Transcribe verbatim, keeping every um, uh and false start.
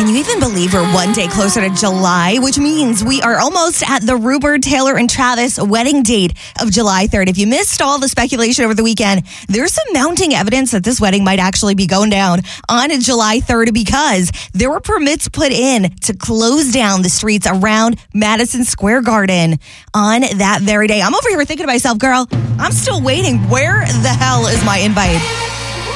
Can you even believe we're one day closer to July, which means we are almost at the Rupert, Taylor, and Travis wedding date of July third. If you missed all the speculation over the weekend, there's some mounting evidence that this wedding might actually be going down on July third because there were permits put in to close down the streets around Madison Square Garden on that very day. I'm over here thinking to myself, girl, I'm still waiting. Where the hell is my invite?